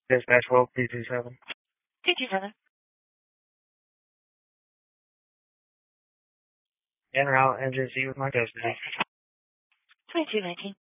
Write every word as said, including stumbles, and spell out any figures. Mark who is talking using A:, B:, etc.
A: Dispatch twelve, three two seven.
B: two two seven.
A: En route, engine Z with my custody.
B: twenty-two nineteen.